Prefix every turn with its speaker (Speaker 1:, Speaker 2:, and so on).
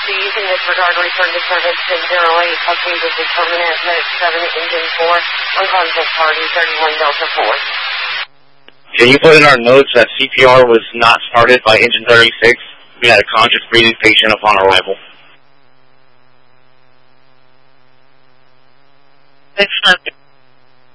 Speaker 1: So using this regard, return to service 1008, update with determinant medic 7, engine 4, unconscious party 31 Delta 4.
Speaker 2: Can you put in our notes that CPR was not started by engine 36? We had a conscious breathing patient upon arrival.
Speaker 3: That's not